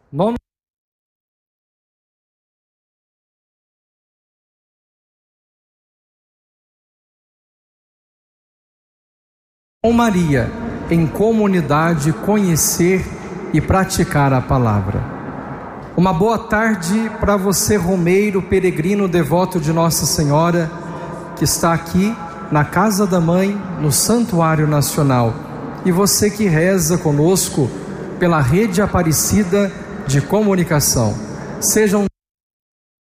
Nome com Maria, em comunidade, conhecer e praticar a palavra. Uma boa tarde para você, romeiro, peregrino, devoto de Nossa Senhora, que está aqui na Casa da Mãe, no Santuário Nacional, e você que reza conosco pela Rede Aparecida de Comunicação. Sejam